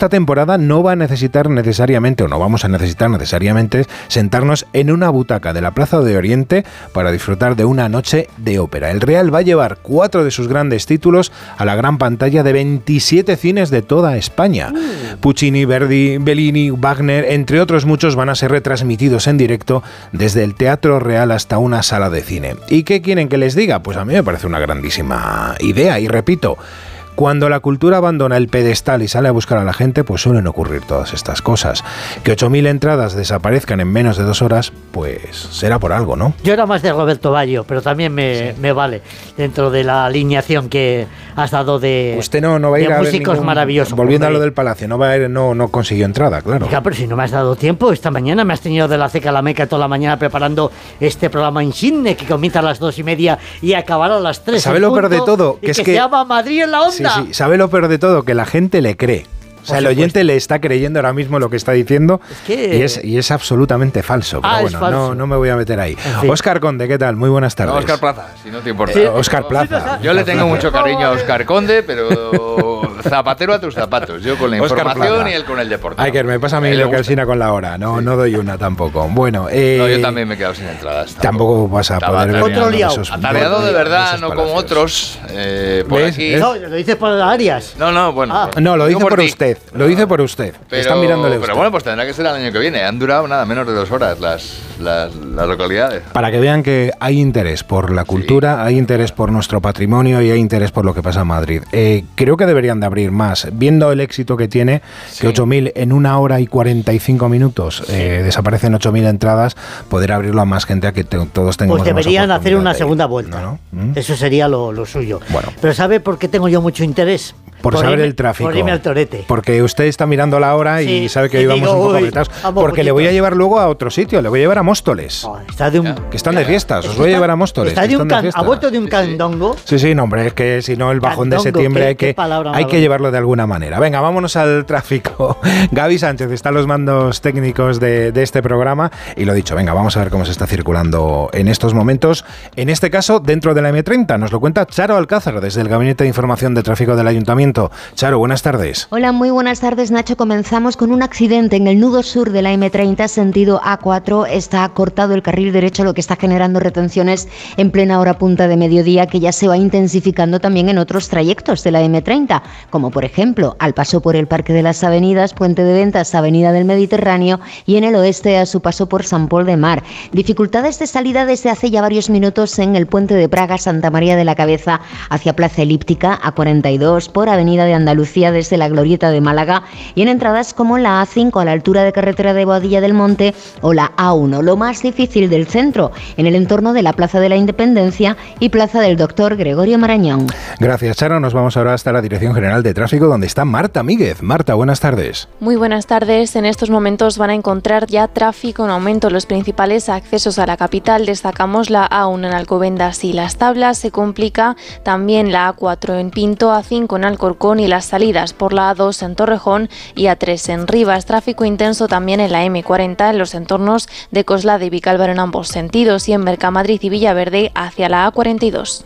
esta temporada no va a necesitar necesariamente, o no vamos a necesitar necesariamente, sentarnos en una butaca de la Plaza de Oriente para disfrutar de una noche de ópera. El Real va a llevar 4 de sus grandes títulos a la gran pantalla de 27 cines de toda España. Puccini, Verdi, Bellini, Wagner, entre otros muchos, van a ser retransmitidos en directo desde el Teatro Real hasta una sala de cine. ¿Y qué quieren que les diga? Pues a mí me parece una grandísima idea, y repito, cuando la cultura abandona el pedestal y sale a buscar a la gente, pues suelen ocurrir todas estas cosas. Que 8.000 entradas desaparezcan en menos de 2 horas, pues será por algo, ¿no? Yo era más de Roberto Baggio, pero también me vale, dentro de la alineación que has dado de, usted no va a ir de a músicos ver maravillosos. Volviendo a lo del Palacio, no va a ir, no consiguió entrada, claro. Oiga, pero si no me has dado tiempo, esta mañana me has tenido de la ceca a la meca toda la mañana preparando este programa insigne que comienza a las 2:30 y acabará a las 3. ¿Sabe lo peor de todo? Que se llama Madrid en la onda. Sí, ¿sabe lo peor de todo? Que la gente le cree. O sea, el oyente le está creyendo ahora mismo lo que está diciendo, y es absolutamente falso. Pero bueno, falso. No me voy a meter ahí. En fin. Óscar Conde, ¿qué tal? Muy buenas tardes. Óscar Plaza, si no te importa. Sí, Óscar Plaza. Yo le tengo mucho cariño a Óscar Conde, pero zapatero a tus zapatos. Yo con la información y él con el deporte. Ay, que me pasa a mí lo que Alsina con la hora. No doy una tampoco. Bueno, no, yo también me he quedado sin entradas. Tampoco vas a poder ver otro liado. Atareado de verdad, no como otros. Por aquí. No, lo dices por Arias. No, bueno. No, lo dice por usted. Lo dice por usted. Está mirándole usted. Pero bueno, pues tendrá que ser el año que viene. Han durado nada menos de 2 horas las localidades. Para que vean que hay interés por la cultura, hay interés por nuestro patrimonio y hay interés por lo que pasa en Madrid. Creo que deberían de abrir más. Viendo el éxito que tiene, que 8.000 en 1 hora y 45 minutos desaparecen 8.000 entradas, poder abrirlo a más gente, a que todos tengamos. Pues deberían hacer una segunda vuelta. ¿No? Eso sería lo suyo. Bueno. Pero ¿sabe por qué tengo yo mucho interés? Por saber el tráfico. Por irme al torete. Porque usted está mirando la hora y sabe que hoy vamos un poco apretados. Porque le voy a llevar luego a otro sitio, le voy a llevar a Móstoles. Que están de fiestas, os voy a llevar a Móstoles. ¿Ha vuelto de un candongo? Sí, no, hombre, es que si no el bajón de septiembre hay que llevarlo de alguna manera. Venga, vámonos al tráfico. Gaby Sánchez está en los mandos técnicos de este programa y lo dicho, venga, vamos a ver cómo se está circulando en estos momentos. En este caso, dentro de la M30, nos lo cuenta Charo Alcázar desde el Gabinete de Información de Tráfico del Ayuntamiento. Charo, buenas tardes. Hola, muy buenas tardes, Nacho. Comenzamos con un accidente en el nudo sur de la M30, sentido A4. Está cortado el carril derecho, lo que está generando retenciones en plena hora punta de mediodía, que ya se va intensificando también en otros trayectos de la M30, como por ejemplo al paso por el Parque de las Avenidas, Puente de Ventas, Avenida del Mediterráneo, y en el oeste a su paso por San Pol de Mar. Dificultades de salida desde hace ya varios minutos en el Puente de Praga, Santa María de la Cabeza, hacia Plaza Elíptica, A42, por Avenida de Andalucía desde la Glorieta de Málaga, y en entradas como la A5 a la altura de carretera de Boadilla del Monte o la A1. Lo más difícil del centro, en el entorno de la Plaza de la Independencia y Plaza del Doctor Gregorio Marañón. Gracias, Charo. Nos vamos ahora hasta la Dirección General de Tráfico, donde está Marta Míguez. Marta, buenas tardes. Muy buenas tardes. En estos momentos van a encontrar ya tráfico en aumento los principales accesos a la capital. Destacamos la A1 en Alcobendas y Las Tablas. Se complica también la A4 en Pinto, A5 en Alcorcón y las salidas por la A2 en Torrejón y A3 en Rivas. Tráfico intenso también en la M40 en los entornos de Coslada y Vicálvaro en ambos sentidos, y en Mercamadrid y Villaverde hacia la A42.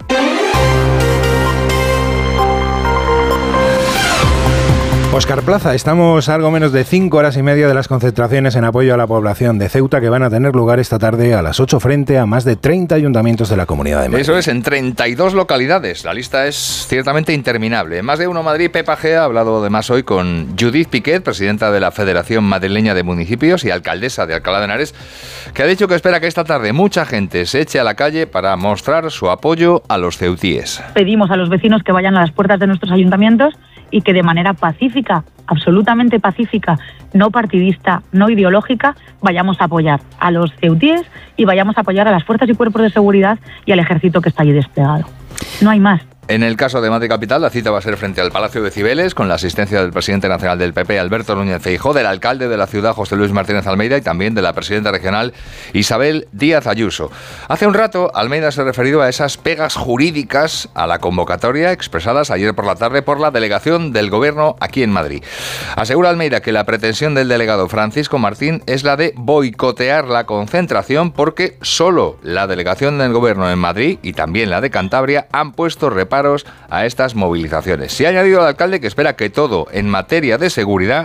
Óscar Plaza, estamos a algo menos de 5 horas y media de las concentraciones en apoyo a la población de Ceuta, que van a tener lugar esta tarde a las 8 frente a más de 30 ayuntamientos de la Comunidad de Madrid. Eso es, en 32 localidades. La lista es ciertamente interminable. En Más de Uno Madrid, Pepa G ha hablado además hoy con Judith Piquet, presidenta de la Federación Madrileña de Municipios y alcaldesa de Alcalá de Henares, que ha dicho que espera que esta tarde mucha gente se eche a la calle para mostrar su apoyo a los ceutíes. Pedimos a los vecinos que vayan a las puertas de nuestros ayuntamientos y que de manera pacífica, absolutamente pacífica, no partidista, no ideológica, vayamos a apoyar a los ceutíes y vayamos a apoyar a las fuerzas y cuerpos de seguridad y al ejército que está allí desplegado. No hay más. En el caso de Madrid Capital, la cita va a ser frente al Palacio de Cibeles, con la asistencia del presidente nacional del PP, Alberto Núñez Feijóo, del alcalde de la ciudad, José Luis Martínez Almeida, y también de la presidenta regional, Isabel Díaz Ayuso. Hace un rato, Almeida se ha referido a esas pegas jurídicas a la convocatoria expresadas ayer por la tarde por la delegación del Gobierno aquí en Madrid. Asegura Almeida que la pretensión del delegado Francisco Martín es la de boicotear la concentración, porque solo la delegación del Gobierno en Madrid y también la de Cantabria han puesto reparos a estas movilizaciones. Se ha añadido al alcalde que espera que todo en materia de seguridad